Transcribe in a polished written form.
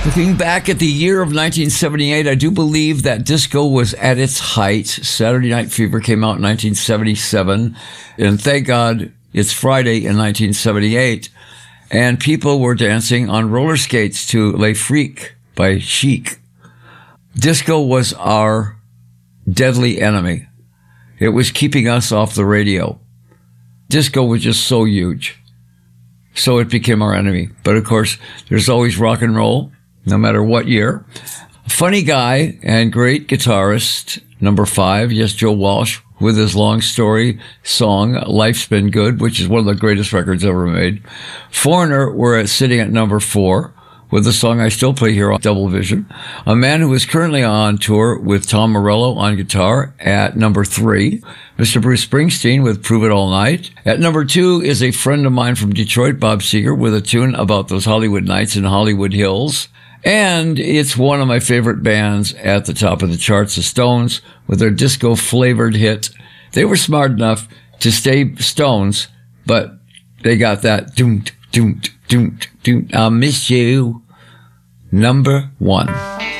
Looking back at the year of 1978, I do believe that disco was at its height. Saturday Night Fever came out in 1977, and thank God it's Friday in 1978, and people were dancing on roller skates to Les Freaks by Chic. Disco was our deadly enemy. It was keeping us off the radio. Disco was just so huge. So it became our enemy. But of course, there's always rock and roll, no matter what year. Funny guy and great guitarist, number 5, yes, Joe Walsh, with his long story song, Life's Been Good, which is one of the greatest records ever made. Foreigner were sitting at number 4, with the song I still play here on Double Vision. A man who is currently on tour with Tom Morello on guitar at number 3. Mr. Bruce Springsteen with Prove It All Night. At number 2 is a friend of mine from Detroit, Bob Seger, with a tune about those Hollywood nights in Hollywood Hills. And it's one of my favorite bands at the top of the charts, the Stones, with their disco-flavored hit. They were smart enough to stay Stones, but they got that doom, doom, doom, doom. I'll miss you. Number 1.